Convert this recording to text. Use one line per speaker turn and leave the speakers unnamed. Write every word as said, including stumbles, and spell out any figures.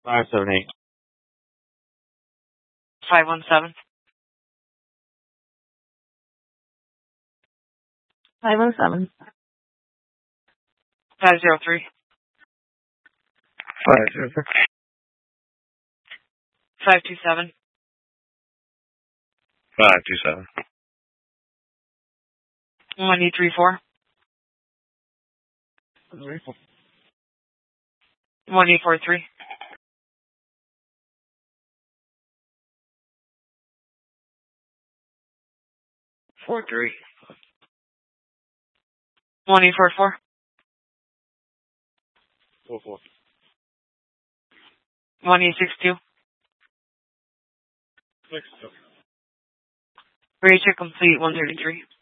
Five seven eight.
Five one seven.
Five one seven.
Five zero three.
Five zero six.
Five two seven.
Five two seven.
One eight three four. One eight four three.
Four three.
One eight four four.
Four four.
One eight six two.
Six two.
Ready to complete one thirty three.